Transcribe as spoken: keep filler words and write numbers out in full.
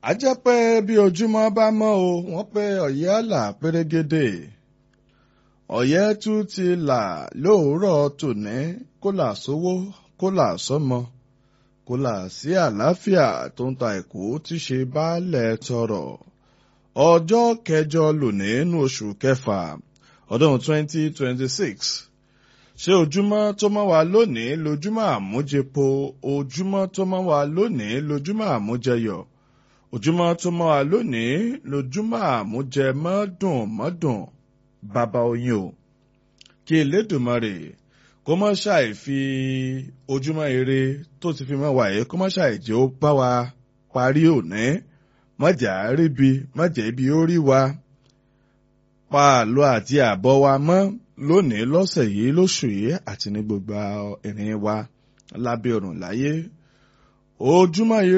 a jẹ́ pé bí ojúmọ́ bá mọ́ o wọ́n pé ọ̀yẹ́ àlà pérégedé ọ̀yẹ́ tún ti là lóòrọ̀ tòní kó là sówó kó là sọ́mọ kó là sí àlàáfíà tó ń ta ẹ̀kú tí ṣe baálẹ̀ tọrọ ọjọ́ kẹjọ lónìí nínú oṣù kẹfà ọdún twenty twenty-six ṣé ojúmọ́ tó mọ́ wa lónìí lójúmọ́ àmújẹpo ojúmọ́ tó mọ́ wa lónìí lójúmọ́ àmújẹyọ̀ ojúmọ́ tó mọ́ wa lónìí lójúmọ́ àmújẹ mọ́dùn mọ́dùn bàbá oyin o kí Elédùmarè kó mọ́ ṣàì fi ojúmọ́ ire tó ti fi mọ́ wa yìí kó mọ́ ṣàì jẹ́ ó bá wa parí òní mọ́jà ríbi mọ́jà ibi ó rí wa pa àlọ́ àti àbọ̀ wa mọ́ lónìí lọ́sẹ̀ yìí lóṣù yìí àti ní gbogbo ìrìn wa lábẹ́ ọ̀run láyé ojúmọ́ ire